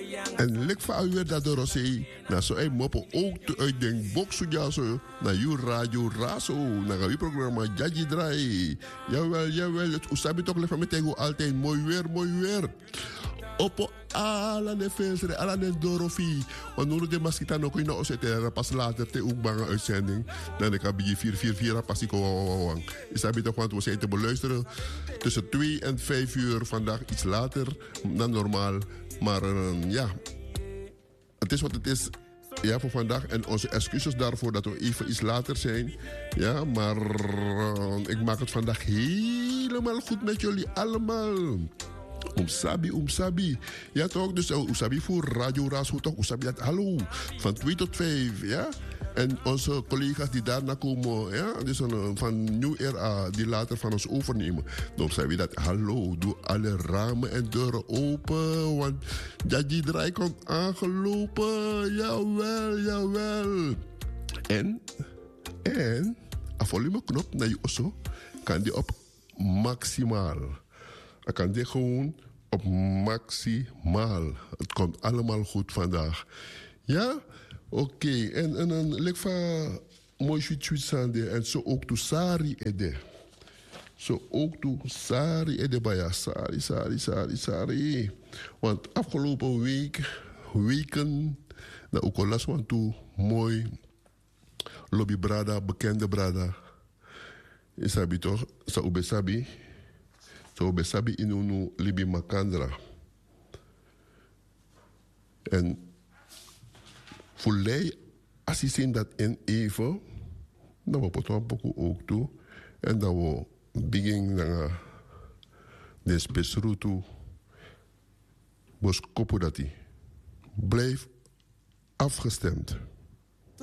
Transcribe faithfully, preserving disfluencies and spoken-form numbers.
En lek van weer dat door zee. Na zo een moppen ook te uitdenken. Boksu ja zo. Na uw radio raso. Na uw programma Jaji Draai. Jawel, jawel. Het usabi toch leven met tegen altijd mooi weer, mooi weer. Op alle de velsen, alle de dorofi. Want nu de maskita nog in de ozette. Pas later te ook bange uitzending. Dan ik heb je vier vier vier pas ik wang. Is dat toch want we zijn te beluisteren tussen twee en vijf uur vandaag iets later dan normaal. Maar uh, ja, het is wat het is. Ja, voor vandaag. En onze excuses daarvoor dat we even iets later zijn. Ja, maar uh, ik maak het vandaag helemaal goed met jullie allemaal. Umsabi, umsabi. Ja toch, dus uh, umsabi voor Radio Razo toch. Umsabi dat hallo. Van twee tot vijf, ja. En onze collega's die daarna komen, ja, dus een, van New Era, die later van ons overnemen. Dan zeggen we dat, hallo, doe alle ramen en deuren open, want Jaji Draai komt aangelopen. Jawel, jawel. En, en, een volumeknop naar je osso, kan die op maximaal. Dan kan die gewoon op maximaal. Het komt allemaal goed vandaag. Ja? Oké, okay. en, en dan leg van mooi Zwitsande en zo ook to Sari Ede. Zo ook to Sari Ede Baya. Sari, Sari, Sari, Sari. Want afgelopen week, weken, na ook al last van toe mooi lobby brada, bekende brada. Isabi toch? Sa ube sabi. Sa ube sabi inunu libi makandra. En voor als je ziet dat in even, dan we potong poco ook toe. En dan we begin naar de spesroute. Bos kopo dat die. Blijf afgestemd.